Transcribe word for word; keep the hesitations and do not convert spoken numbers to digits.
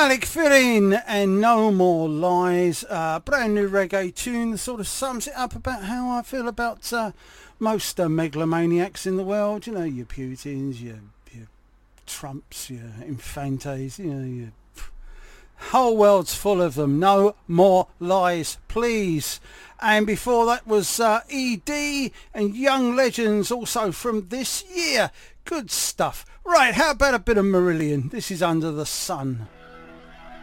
Alec Fillin and No More Lies, uh, brand new reggae tune that sort of sums it up about how I feel about uh, most uh, megalomaniacs in the world. You know, your Putins, your, your Trumps, your Infantes, you know, your whole world's full of them. No more lies, please. And before that was uh, E D and Young Legends, also from this year. Good stuff. Right, how about a bit of Marillion? This is Under the Sun.